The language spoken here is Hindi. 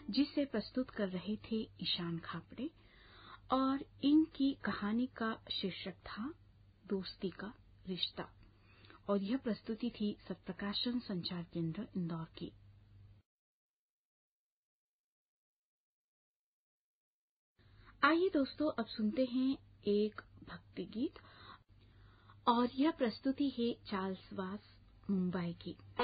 जिसे प्रस्तुत कर रहे थे ईशान खापड़े, और इनकी कहानी का शीर्षक था दोस्ती का रिश्ता, और यह प्रस्तुति थी सत्प्रकाशन संचार केंद्र इंदौर की। आइए दोस्तों, अब सुनते हैं एक भक्ति गीत, और यह प्रस्तुति है चार्ल्स वास मुंबई की।